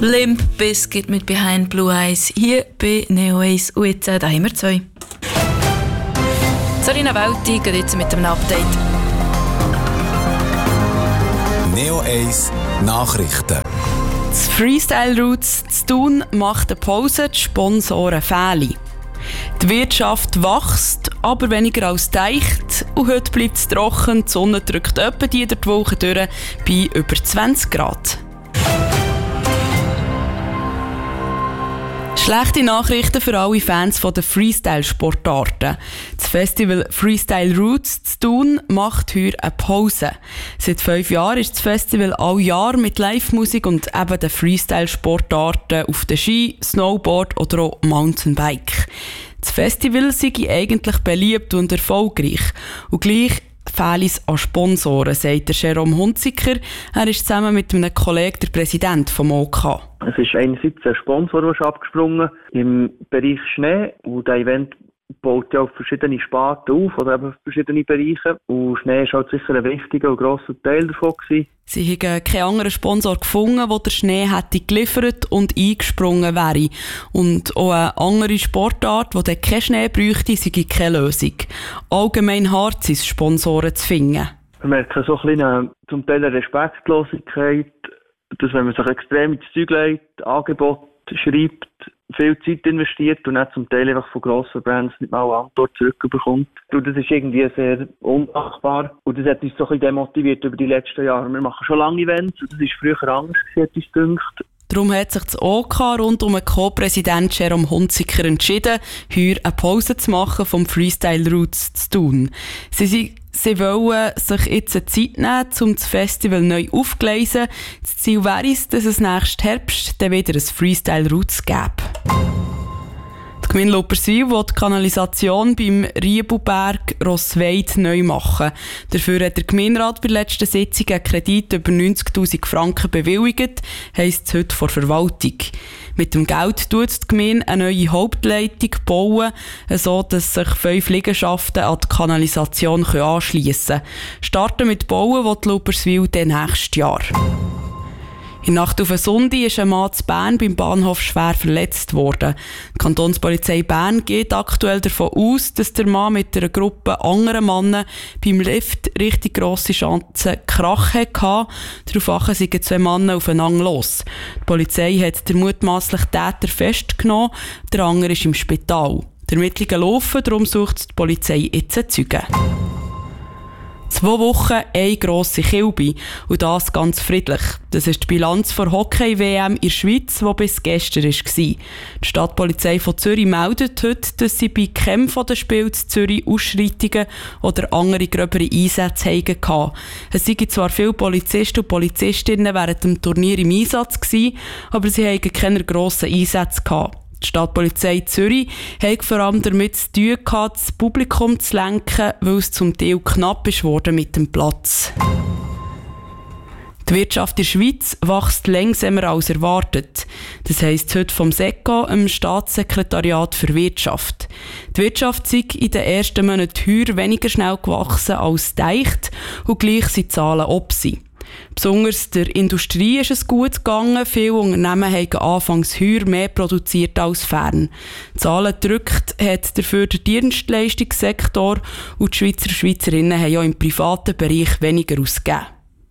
Limp Bizkit mit Behind Blue Eyes hier bei Neo 1 und jetzt da haben wir 2. Sarina Welti geht jetzt mit einem Update. Neo 1 Nachrichten. Das Freestyle Roots zu Thun macht eine Pause, die Sponsoren fehlen. Die Wirtschaft wächst, aber weniger als gedacht. Und heute bleibt es trocken, die Sonne drückt etwa die Woche durch bei über 20 Grad. Schlechte Nachrichten für alle Fans der Freestyle-Sportarten. Das Festival Freestyle Roots zu Thun macht heute eine Pause. Seit 5 Jahren ist das Festival all Jahr mit Live-Musik und eben den Freestyle-Sportarten auf den Ski, Snowboard oder auch Mountainbike. Das Festival sei eigentlich beliebt und erfolgreich. Und gleich fehlt es an Sponsoren, sagt der Jerome Hunziker. Er ist zusammen mit einem Kollegen der Präsident vom OK. Es ist einerseits ein Sponsor, der ist abgesprungen im Bereich Schnee. Und das Event baut ja auf verschiedene Sparten auf oder eben auf verschiedene Bereiche. Und Schnee ist halt sicher ein wichtiger und grosser Teil davon gewesen. Sie haben keinen anderen Sponsor gefunden, der den Schnee hätte geliefert und eingesprungen wäre. Und auch eine andere Sportart, die keinen Schnee bräuchte, sei keine Lösung. Allgemein hart ist es, Sponsoren zu finden. Wir merken so ein bisschen zum Teil eine Respektlosigkeit, dass wenn man sich extrem ins Zeug legt, Angebot schreibt, viel Zeit investiert und dann zum Teil einfach von grossen Brands nicht mal eine Antwort zurückbekommt. Und das ist irgendwie sehr undankbar. Und das hat uns so ein bisschen demotiviert über die letzten Jahre. Wir machen schon lange Events und das war früher anders, hat uns gedacht. Darum hat sich das OK rund um den Co-Präsident Jerome Hunziker entschieden, heute eine Pause zu machen vom Freestyle Roots zu tun. Sie wollen sich jetzt eine Zeit nehmen, um das Festival neu aufzugleisen. Das Ziel wäre es, dass es nächsten Herbst dann wieder ein Freestyle Roots gäbe. Die Gemeinde Lupperswil will die Kanalisation beim Riebelberg Rossweid neu machen. Dafür hat der Gemeinderat bei der letzten Sitzung einen Kredit über 90'000 Franken bewilligt, heisst es heute vor Verwaltung. Mit dem Geld tut die Gemeinde eine neue Hauptleitung bauen, so dass sich 5 Liegenschaften an die Kanalisation anschliessen können. Starten mit Bauen will Lupperswil dann nächstes Jahr. In der Nacht auf den Sonntag ist ein Mann zu Bern beim Bahnhof schwer verletzt worden. Die Kantonspolizei Bern geht aktuell davon aus, dass der Mann mit einer Gruppe anderer Männer beim Lift richtig grosse Chancen Krach hatte. Daraufhin sind 2 Männer aufeinander los. Die Polizei hat den mutmaßlichen Täter festgenommen, der andere ist im Spital. Die Ermittlungen laufen, darum sucht die Polizei jetzt Zeugen. 2 Wochen, eine grosse Kilbe. Und das ganz friedlich. Das ist die Bilanz der Hockey-WM in der Schweiz, die bis gestern war. Die Stadtpolizei von Zürich meldet heute, dass sie bei keinem von den Spielen in Zürich Ausschreitungen oder andere gröbere Einsätze hatten. Es seien zwar viele Polizisten und Polizistinnen während dem Turnier im Einsatz gewesen, aber sie hatten keine grossen Einsätze gehabt. Die Stadtpolizei Zürich hat vor allem damit zu tun gehabt, das Publikum zu lenken, weil es zum Teil knapp ist worden mit dem Platz. Die Wirtschaft in der Schweiz wächst langsamer als erwartet. Das heisst heute vom SECO, dem Staatssekretariat für Wirtschaft. Die Wirtschaft sei in den ersten Monaten heuer weniger schnell gewachsen als gedacht und gleich sind die Zahlen ob sie. Besonders der Industrie ist es gut gegangen. Viele Unternehmen haben anfangs heuer mehr produziert als fern. Zahlen gedrückt hat dafür der Dienstleistungssektor und die Schweizer und Schweizerinnen haben ja im privaten Bereich weniger ausgegeben.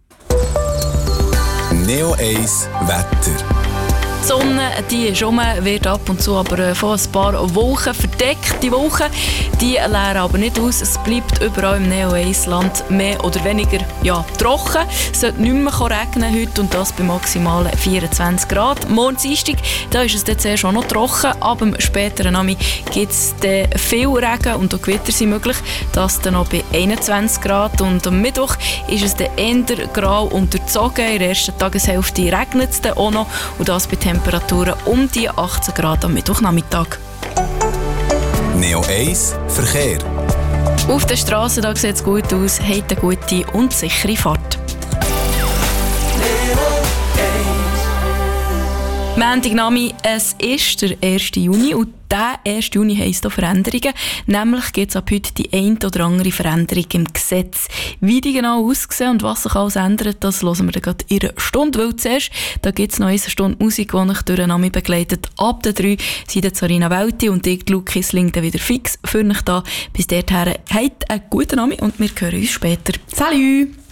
Neo 1 Wetter. Die Sonne, die ist rum, wird ab und zu aber von ein paar Wolken verdeckt. Die Wolken, die leeren aber nicht aus. Es bleibt überall im Neo-1-Land mehr oder weniger trocken. Es sollte nicht mehr regnen heute und das bei maximalen 24 Grad. Morgen Dienstag, da ist es dann zuerst auch noch trocken. Ab dem späteren Nachmittag gibt es viel Regen und auch Gewitter sind möglich. Das dann noch bei 21 Grad. Und am Mittwoch ist es dann eher grau und durchzogen. In der ersten Tageshälfte regnet es dann auch noch und das bei Temperaturen um die 18 Grad am Mittwochnachmittag. Neo 1 Verkehr. Auf der Straße sieht es gut aus, hat eine gute und sichere Fahrt. Montagnami, es ist der 1. Juni und der 1. Juni heisst auch Veränderungen. Nämlich gibt es ab heute die eine oder andere Veränderung im Gesetz. Wie die genau aussehen und was sich alles ändert, das hören wir dann gerade in einer Stunde. Weil zuerst, da gibt es noch eine Stunde Musik, die euch durch den Nami begleitet. Ab der 3 sind Sarina Welti und ich, Luke Kissling, dann wieder fix für euch da. Bis dahin, habt einen guten Nami und wir hören uns später. Salut!